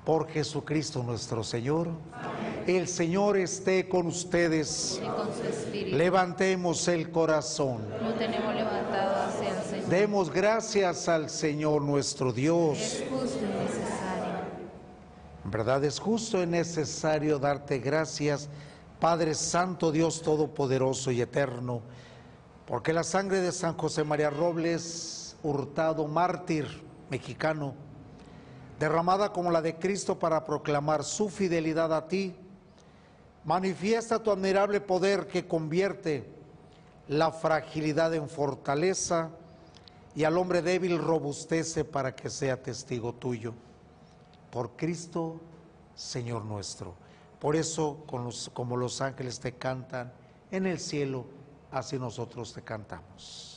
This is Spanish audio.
Por Jesucristo nuestro Señor. Amén. El Señor esté con ustedes. Y con su espíritu. Levantemos el corazón. Lo tenemos levantado hacia el Señor. Demos gracias al Señor nuestro Dios. Es justo y necesario. En verdad es justo y necesario darte gracias, Padre Santo, Dios Todopoderoso y Eterno, porque la sangre de San José María Robles Hurtado, mártir mexicano, derramada como la de Cristo para proclamar su fidelidad a ti, manifiesta tu admirable poder que convierte la fragilidad en fortaleza y al hombre débil robustece para que sea testigo tuyo. Por Cristo, Señor nuestro. Por eso, como los ángeles te cantan en el cielo, así nosotros te cantamos.